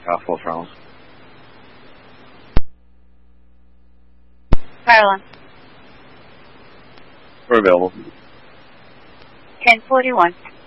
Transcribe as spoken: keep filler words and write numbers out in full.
uh, full throttle. Maryland. We're available. ten forty-one.